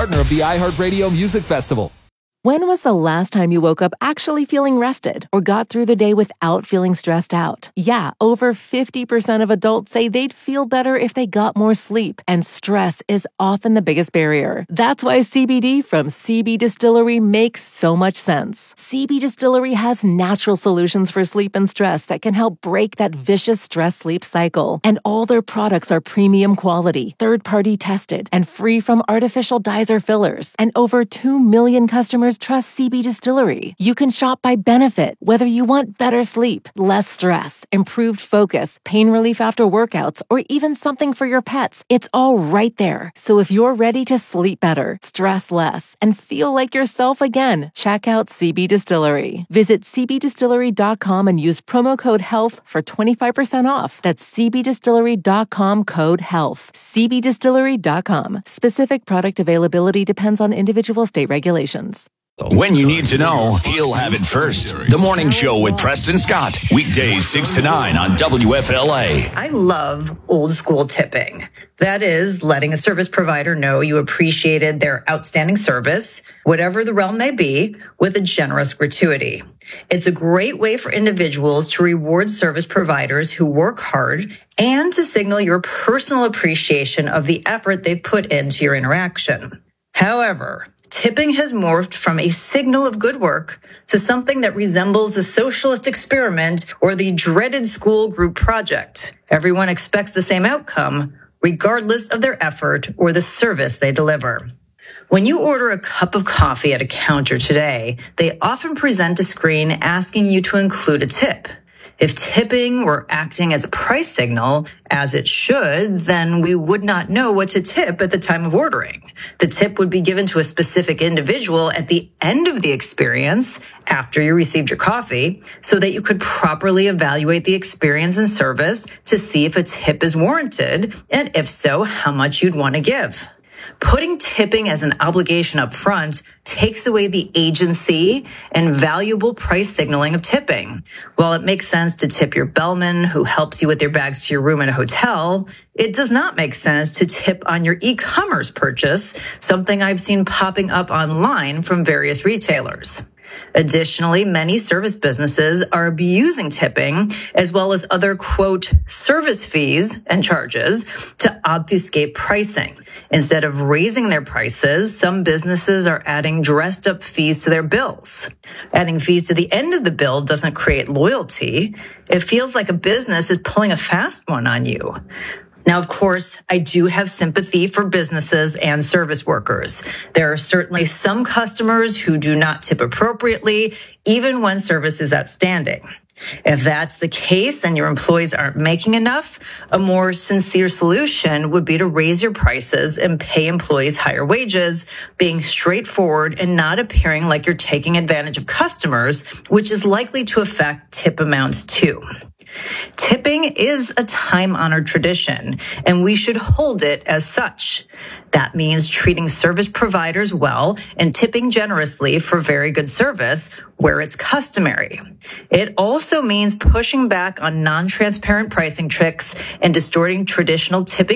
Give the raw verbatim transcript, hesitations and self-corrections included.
partner of the iHeartRadio Music Festival. When was the last time you woke up actually feeling rested or got through the day without feeling stressed out? Yeah, over fifty percent of adults say they'd feel better if they got more sleep, and stress is often the biggest barrier. That's why C B D from C B Distillery makes so much sense. C B Distillery has natural solutions for sleep and stress that can help break that vicious stress-sleep cycle. And all their products are premium quality, third-party tested, and free from artificial dyes or fillers. And over two million customers trust C B Distillery. You can shop by benefit, whether you want better sleep, less stress, improved focus, pain relief after workouts, or even something for your pets. It's all right there. So if you're ready to sleep better, stress less, and feel like yourself again, check out C B Distillery. Visit c b distillery dot com and use promo code HEALTH for twenty-five percent off. That's c b distillery dot com code HEALTH. c b distillery dot com. Specific product availability depends on individual state regulations. When you need to know, he'll have it first. The Morning Show with Preston Scott. Weekdays six to nine on W F L A. I love old school tipping. That is, letting a service provider know you appreciated their outstanding service, whatever the realm may be, with a generous gratuity. It's a great way for individuals to reward service providers who work hard and to signal your personal appreciation of the effort they've put into your interaction. However, tipping has morphed from a signal of good work to something that resembles a socialist experiment or the dreaded school group project. Everyone expects the same outcome, regardless of their effort or the service they deliver. When you order a cup of coffee at a counter today, they often present a screen asking you to include a tip. If tipping were acting as a price signal, as it should, then we would not know what to tip at the time of ordering. The tip would be given to a specific individual at the end of the experience, after you received your coffee, so that you could properly evaluate the experience and service to see if a tip is warranted, and if so, how much you'd want to give. Putting tipping as an obligation up front takes away the agency and valuable price signaling of tipping. While it makes sense to tip your bellman who helps you with your bags to your room at a hotel, it does not make sense to tip on your e-commerce purchase, something I've seen popping up online from various retailers. Additionally, many service businesses are abusing tipping as well as other, quote, service fees and charges to obfuscate pricing. Instead of raising their prices, some businesses are adding dressed up fees to their bills. Adding fees to the end of the bill doesn't create loyalty. It feels like a business is pulling a fast one on you. Now, of course, I do have sympathy for businesses and service workers. There are certainly some customers who do not tip appropriately, even when service is outstanding. If that's the case and your employees aren't making enough, a more sincere solution would be to raise your prices and pay employees higher wages, being straightforward and not appearing like you're taking advantage of customers, which is likely to affect tip amounts too. Tipping is a time-honored tradition, and we should hold it as such. That means treating service providers well and tipping generously for very good service where it's customary. It also means pushing back on non-transparent pricing tricks and distorting traditional tipping